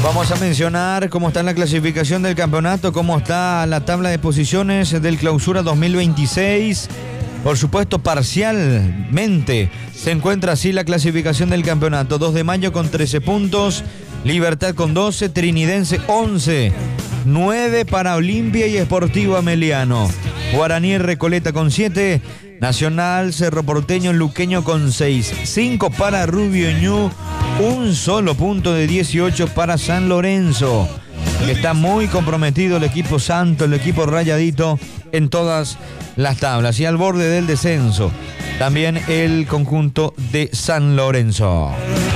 Vamos a mencionar cómo está la clasificación del campeonato, cómo está la tabla de posiciones del Clausura 2026. Por supuesto, parcialmente se encuentra así la clasificación del campeonato. 2 de Mayo con 13 puntos, Libertad con 12, Trinidense 11, 9 para Olimpia y Sportivo Ameliano, Guaraní Recoleta con 7, Nacional, Cerro Porteño, Luqueño con 6, 5 para Rubio Ñu, un solo punto de 18 para San Lorenzo. Está muy comprometido el equipo santo, el equipo rayadito en todas las tablas y al borde del descenso. También el conjunto de San Lorenzo.